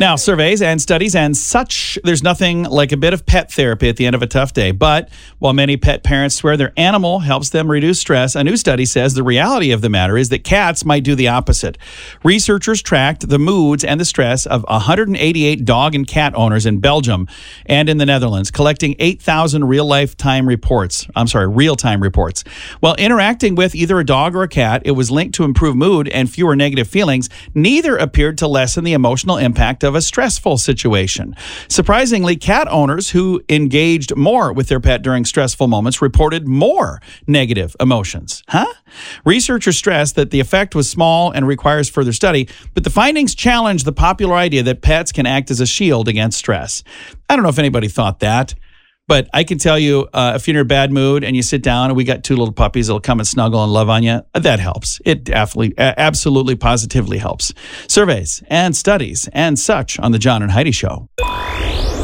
Now, surveys and studies and such, there's nothing like a bit of pet therapy at the end of a tough day. But while many pet parents swear their animal helps them reduce stress, a new study says the reality of the matter is that cats might do the opposite. Researchers tracked the moods and the stress of 188 dog and cat owners in Belgium and in the Netherlands, collecting 8,000 real-time reports. While interacting with either a dog or a cat, it was linked to improved mood and fewer negative feelings. Neither appeared to lessen the emotional impact of a stressful situation. Surprisingly, cat owners who engaged more with their pet during stressful moments reported more negative emotions. Researchers stressed that the effect was small and requires further study, but the findings challenge the popular idea that pets can act as a shield against stress. I don't know if anybody thought that, but I can tell you, if you're in a bad mood and you sit down and we got two little puppies that'll come and snuggle and love on you, that helps. It absolutely, positively helps. Surveys and studies and such on The John and Heidi Show.